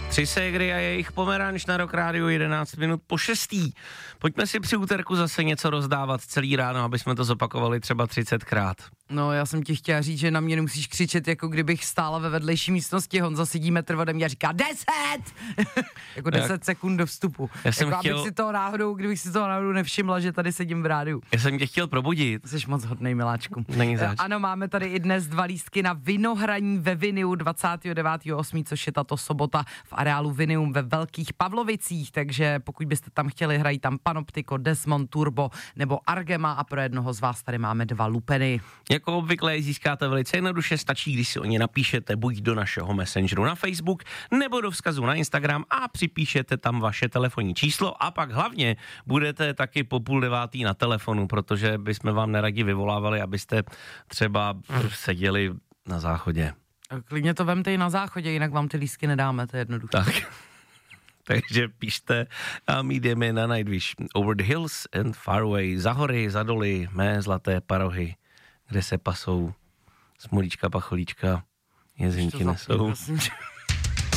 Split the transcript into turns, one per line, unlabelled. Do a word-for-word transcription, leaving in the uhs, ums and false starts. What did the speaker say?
Tři ségry a jejich pomeranč na Rock Rádiu jedenáct minut po šestý. Pojďme si při úterku zase něco rozdávat celý ráno, aby jsme to zopakovali třeba třicetkrát.
No, já jsem ti chtěla říct, že na mě nemusíš křičet, jako kdybych stála ve vedlejší místnosti. Honza sedí metr ode mě a říká deset! Jako deset sekund do vstupu.
Já jsem
jako
chtěl...
abych si toho náhodou, kdybych si toho náhodou nevšimla, že tady sedím v rádiu.
Já jsem tě chtěl probudit.
Jsi moc hodnej, miláčku.
Není zač.
Ano, máme tady i dnes dva lístky na Vinohraní ve Viniu dvacátého devátého osmého což je tato sobota v areálu Vinium ve Velkých Pavlovicích, takže pokud byste tam chtěli, hrají tam Panoptiko, Desmond Turbo nebo Argema a pro jednoho z vás tady máme dva lupeny.
Jako obvykle je získáte velice jednoduše, stačí, když si o ně napíšete buď do našeho messengeru na Facebook, nebo do vzkazu na Instagram a připíšete tam vaše telefonní číslo a pak hlavně budete taky po půl devátý na telefonu, protože bychom vám neradi vyvolávali, abyste třeba seděli na záchodě.
Klidně to vemte i na záchodě, jinak vám ty lístky nedáme, to je jednoduché.
Tak. Takže píšte a my jdeme na Nightwish. Over the hills and far away. Za hory, za doly, mé zlaté parohy, kde se pasou smolíčka, pacholíčka, jezinky nesou.